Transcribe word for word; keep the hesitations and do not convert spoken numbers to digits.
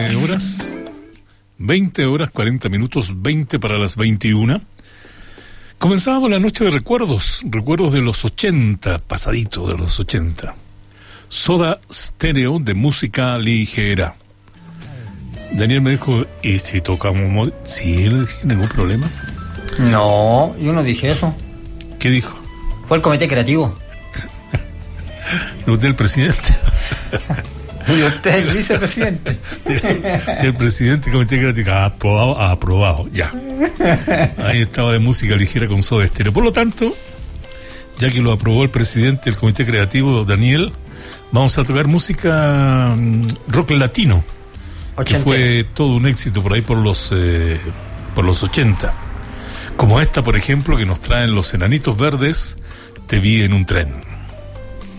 veinte horas, veinte horas, cuarenta minutos, veinte para las veintiuna. Comenzábamos la noche de recuerdos, recuerdos de los ochenta, pasadito de los ochenta. Soda Stereo de música ligera. Daniel me dijo, ¿y si tocamos mod-? Sí, le dije, ningún problema. No, yo no dije eso. ¿Qué dijo? Fue el comité creativo. ¿Usted el presidente? Y usted el vicepresidente. El presidente del comité creativo, aprobado, aprobado, ya. Ahí estaba de música ligera con Soda Stereo. Por lo tanto, ya que lo aprobó el presidente del comité creativo, Daniel, vamos a tocar música rock latino, que fue todo un éxito por ahí por los eh, por los ochenta. Como esta, por ejemplo, que nos traen los Enanitos Verdes, Te vi en un tren.